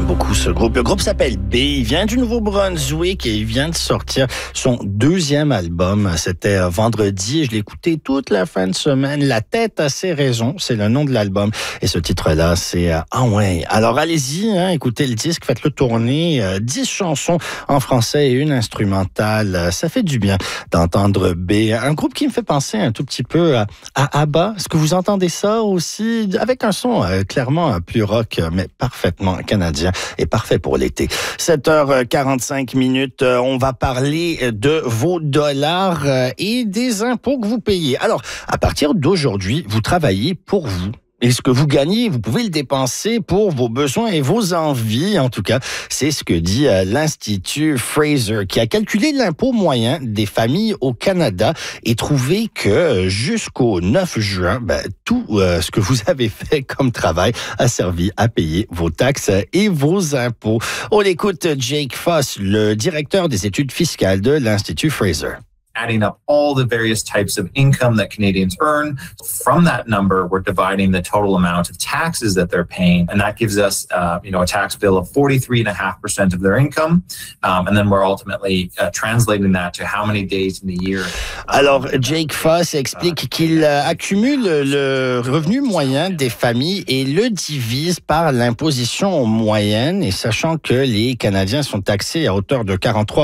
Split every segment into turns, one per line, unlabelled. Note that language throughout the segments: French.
beaucoup ce groupe. Le groupe s'appelle B. Il vient du Nouveau-Brunswick et il vient de sortir son deuxième album. C'était vendredi. Je l'ai écouté toute la fin de semaine. La tête a ses raisons. C'est le nom de l'album. Et ce titre-là, c'est Ah ouais. Alors allez-y, écoutez le disque, faites-le tourner. 10 chansons en français et une instrumentale. Ça fait du bien d'entendre B. Un groupe qui me fait penser un tout petit peu à ABBA. Est-ce que vous entendez ça aussi? Avec un son clairement plus rock, mais parfaitement canadien et parfait pour l'été. 7h45 minutes, on va parler de vos dollars et des impôts que vous payez. Alors, à partir d'aujourd'hui, vous travaillez pour vous. Et ce que vous gagnez, vous pouvez le dépenser pour vos besoins et vos envies. En tout cas, c'est ce que dit l'Institut Fraser, qui a calculé l'impôt moyen des familles au Canada et trouvé que jusqu'au 9 juin, tout ce que vous avez fait comme travail a servi à payer vos taxes et vos impôts. On écoute Jake Foss, le directeur des études fiscales de l'Institut Fraser.
Adding up all the various types of income that Canadians earn. From that number, we're dividing the total amount of taxes that they're paying, and that gives us, a tax bill of 43.5% of their income, and then we're ultimately translating that to how many days in the year.
Alors, Jake Foss explique qu'il accumule le revenu moyen des familles et le divise par l'imposition moyenne, et sachant que les Canadiens sont taxés à hauteur de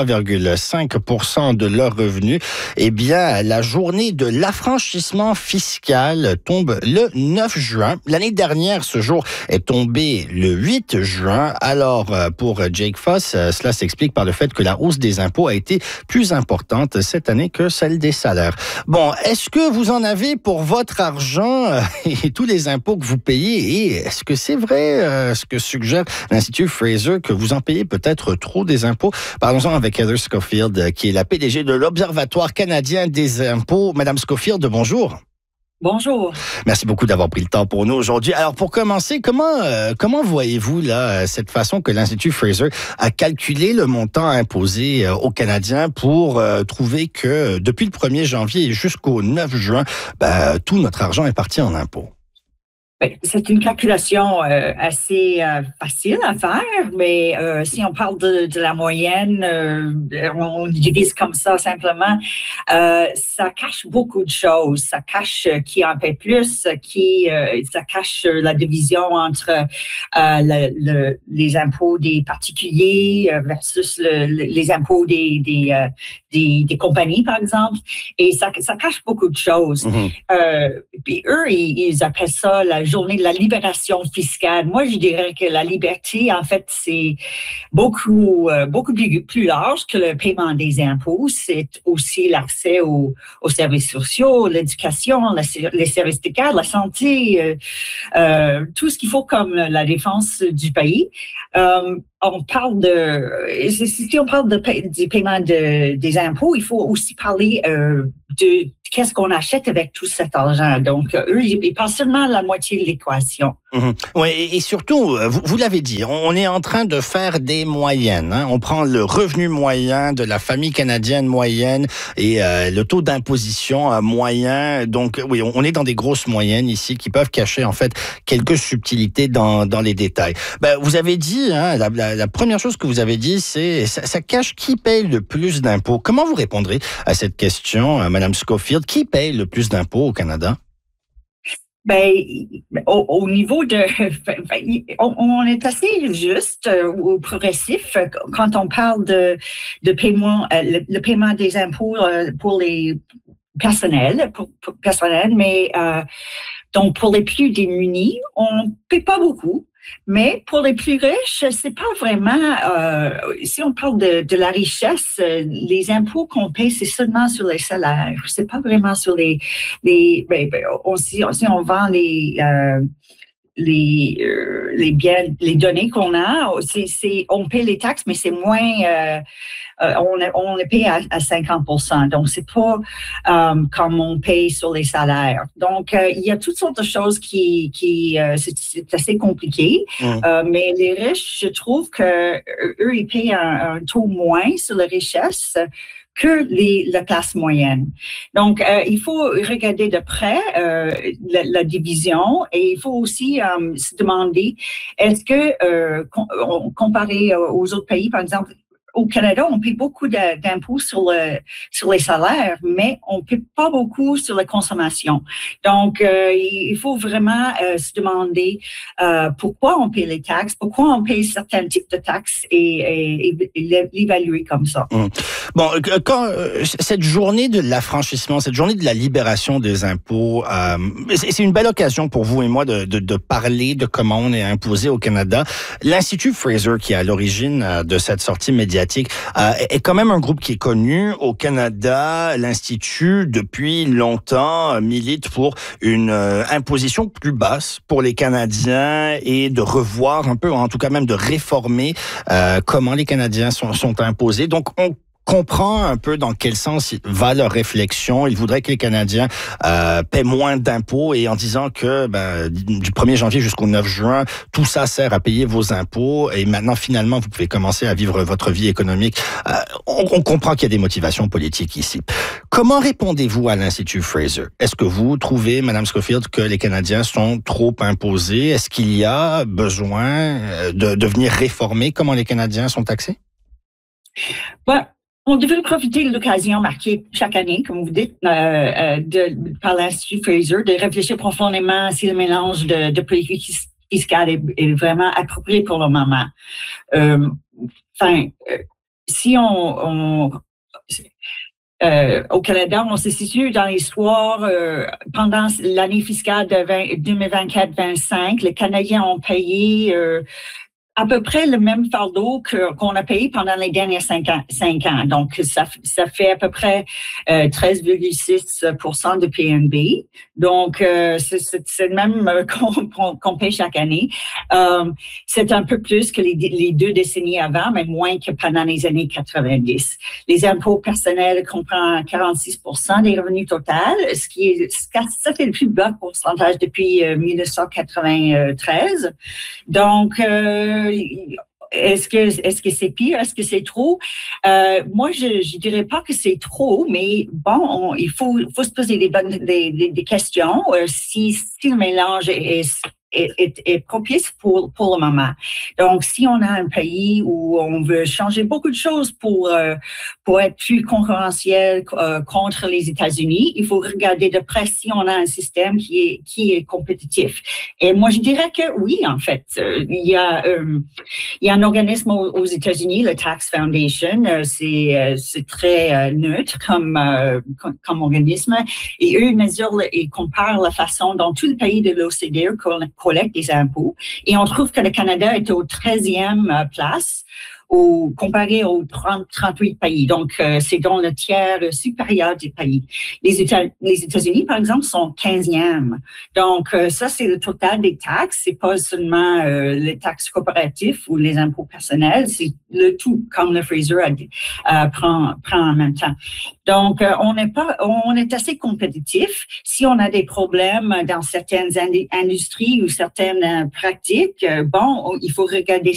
43,5% de leurs revenus, eh bien, la journée de l'affranchissement fiscal tombe le 9 juin. L'année dernière, ce jour est tombé le 8 juin. Alors, pour Jake Foss, cela s'explique par le fait que la hausse des impôts a été plus importante cette année que celle des salaires. Bon, est-ce que vous en avez pour votre argent et tous les impôts que vous payez? Et est-ce que c'est vrai ce que suggère l'Institut Fraser, que vous en payez peut-être trop des impôts? Parlons-en avec Heather Schofield, qui est la PDG de l'Observatoire canadien des impôts. Madame Schofield, bonjour.
Bonjour.
Merci beaucoup d'avoir pris le temps pour nous aujourd'hui. Alors, pour commencer, comment voyez-vous là cette façon que l'Institut Fraser a calculé le montant imposé aux Canadiens pour trouver que depuis le 1er janvier jusqu'au 9 juin, tout notre argent est parti en impôts?
C'est une calculation assez facile à faire, mais si on parle de la moyenne, on divise comme ça simplement, ça cache beaucoup de choses. Ça cache qui en paie plus, ça cache la division entre les impôts des particuliers versus les impôts des compagnies, par exemple. Et ça cache beaucoup de choses. Mm-hmm. Puis eux, ils appellent ça la journée de la libération fiscale. Moi, je dirais que la liberté, en fait, c'est beaucoup plus large que le paiement des impôts. C'est aussi l'accès aux services sociaux, l'éducation, les services de garde, la santé, tout ce qu'il faut comme la défense du pays. Si on parle du paiement des impôts, il faut aussi parler de qu'est-ce qu'on achète avec tout cet argent. Donc, eux, ils parlent seulement la moitié de l'équation.
Mm-hmm. Oui, et surtout, vous l'avez dit, on est en train de faire des moyennes. On prend le revenu moyen de la famille canadienne moyenne et le taux d'imposition moyen. Donc, oui, on est dans des grosses moyennes ici qui peuvent cacher, en fait, quelques subtilités dans les détails. Vous avez dit, la première chose que vous avez dit, c'est ça cache qui paye le plus d'impôts. Comment vous répondrez à cette question, Madame Schofield? Qui paye le plus d'impôts au Canada?
Au niveau de... on est assez juste ou progressif quand on parle de paiement, le paiement des impôts pour les personnels, mais donc pour les plus démunis, on ne paie pas beaucoup. Mais pour les plus riches, c'est pas vraiment. Si on parle de la richesse, les impôts qu'on paie, c'est seulement sur les salaires. C'est pas vraiment sur si on vend les biens, les données qu'on a, on paie les taxes, mais c'est moins. On les paye à 50%. Donc, c'est pas comme on paye sur les salaires. Donc, il y a toutes sortes de choses c'est assez compliqué. Mais les riches, je trouve que eux, ils payent un taux moins sur la richesse que la classe moyenne. Donc, il faut regarder de près la division et il faut aussi se demander, est-ce que, comparé aux autres pays, par exemple, au Canada, on paie beaucoup d'impôts sur les salaires, mais on ne paie pas beaucoup sur la consommation. Donc, il faut vraiment se demander pourquoi on paie les taxes, pourquoi on paie certains types de taxes et l'évaluer comme ça.
Bon, quand cette journée de l'affranchissement, cette journée de la libération des impôts, c'est une belle occasion pour vous et moi de parler de comment on est imposé au Canada. L'Institut Fraser, qui est à l'origine de cette sortie médiatique, est quand même un groupe qui est connu au Canada. L'Institut, depuis longtemps, milite pour une imposition plus basse pour les Canadiens et de revoir un peu, en tout cas même de réformer comment les Canadiens sont imposés. Donc, on comprend un peu dans quel sens va leur réflexion. Ils voudraient que les Canadiens paient moins d'impôts et en disant que du 1er janvier jusqu'au 9 juin, tout ça sert à payer vos impôts et maintenant, finalement, vous pouvez commencer à vivre votre vie économique. On comprend qu'il y a des motivations politiques ici. Comment répondez-vous à l'Institut Fraser? Est-ce que vous trouvez, Mme Schofield, que les Canadiens sont trop imposés? Est-ce qu'il y a besoin de venir réformer comment les Canadiens sont taxés?
On devrait profiter de l'occasion marquée chaque année, comme vous dites, par l'Institut Fraser, de réfléchir profondément si le mélange de politique fiscale est vraiment approprié pour le moment. Si au Canada, on se situe dans l'histoire, pendant l'année fiscale de 2024-25, les Canadiens ont payé à peu près le même fardeau qu'on a payé pendant les derniers 5 ans. Donc, ça fait à peu près 13,6% de PNB. Donc, c'est le même qu'on paye chaque année. C'est un peu plus que les 2 décennies avant, mais moins que pendant les années 90. Les impôts personnels comprennent 46% des revenus totaux, ça fait le plus bas pourcentage depuis 1993. Donc, est-ce que c'est pire? Est-ce que c'est trop? Moi, je dirais pas que c'est trop, mais bon, il faut se poser des questions. Si le mélange est propice pour le moment. Donc, si on a un pays où on veut changer beaucoup de choses pour être plus concurrentiel contre les États-Unis, il faut regarder de près si on a un système qui est compétitif. Et moi, je dirais que oui, en fait. Il y a un organisme aux États-Unis, le Tax Foundation, c'est très neutre comme organisme, et eux mesurent et comparent la façon dont tout le pays de l'OCDE collecte des impôts. Et on trouve que le Canada est au 13e place comparé aux 38 pays. Donc, c'est dans le tiers supérieur du pays. Les États-Unis, par exemple, sont 15e. Donc, ça, c'est le total des taxes. C'est pas seulement les taxes corporatives ou les impôts personnels. C'est le tout, comme le Fraser prend en même temps. Donc, on est assez compétitif. Si on a des problèmes dans certaines industries ou certaines pratiques, il faut regarder